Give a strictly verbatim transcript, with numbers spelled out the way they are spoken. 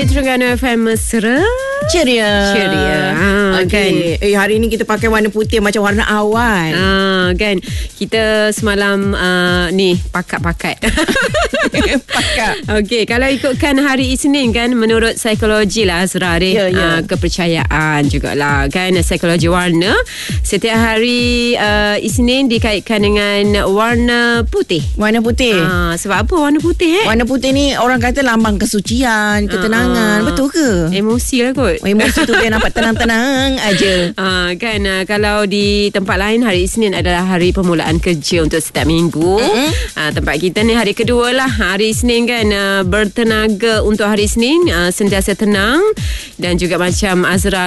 di Terengganu F M Mesra. Ceria. Ceria. Ha, okay. kan. Eh, hari ni kita pakai warna putih macam warna awan. Ha, kan. Kita semalam uh, ni pakat-pakat. Pakat. Okey, kalau ikutkan hari Isnin kan, menurut psikologi lah Azra ni, Ya, ya. uh, kepercayaan jugalah kan, psikologi warna. Setiap hari uh, Isnin dikaitkan dengan warna putih. Warna putih. Ah, sebab apa warna putih eh? Warna putih ni orang kata lambang kesucian, ketenangan. Ah, Betul ke? Emosi lah kot. Oh, emosi tu dia nampak tenang-tenang aja. Ah, kan uh, kalau di tempat lain hari Isnin adalah hari permulaan kerja untuk setiap minggu. Mm-hmm. Ah, tempat kita ni hari kedua lah. Hari Isnin kan uh, bertenaga untuk hari Isnin, uh, sentiasa tenang dan juga macam Azra